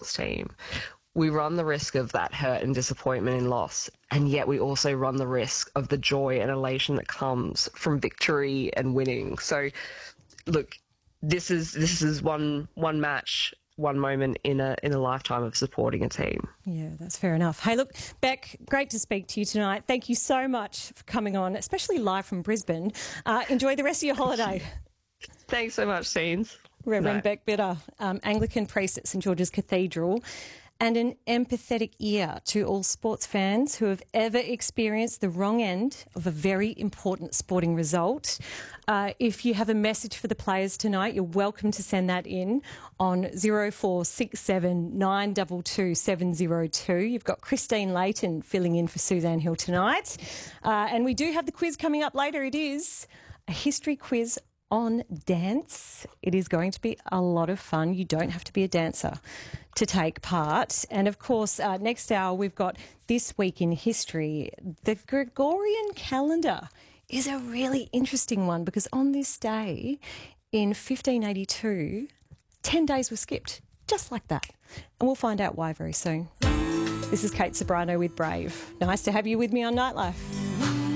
sports team, we run the risk of that hurt and disappointment and loss, and yet we also run the risk of the joy and elation that comes from victory and winning. So, look, this is one match, one moment in a lifetime of supporting a team. Yeah, that's fair enough. Hey, look, Beck, great to speak to you tonight. Thank you so much for coming on, especially live from Brisbane. Enjoy the rest of your holiday. Thanks so much, Scenes. Reverend Beck Bitter, Anglican priest at St George's Cathedral, and an empathetic ear to all sports fans who have ever experienced the wrong end of a very important sporting result. If you have a message for the players tonight, you're welcome to send that in on 0467 922 702. You've got Christine Layton filling in for Suzanne Hill tonight. And we do have the quiz coming up later. It is a history quiz on dance. It is going to be a lot of fun. You don't have to be a dancer to take part. And of course, next hour we've got This Week in History. The Gregorian calendar is a really interesting one because on this day in 1582, 10 days were skipped, just like that. And we'll find out why very soon. This is Kate Sobrano with Brave. Nice to have you with me on Nightlife.